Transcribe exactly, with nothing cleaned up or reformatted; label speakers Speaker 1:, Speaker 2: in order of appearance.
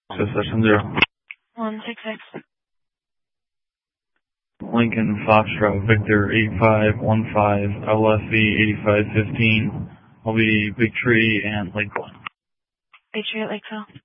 Speaker 1: Session zero.
Speaker 2: one six six.
Speaker 1: Lincoln Foxtrot Victor eight five one five L F V eighty-five fifteen. I'll be Big Tree and Lakeville.
Speaker 2: Big Tree at Lakeville.